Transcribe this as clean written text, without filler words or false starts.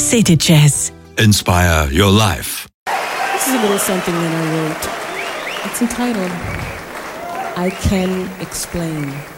City Jazz. Inspire your life. This is a little something that I wrote. It's entitled, I Can Explain.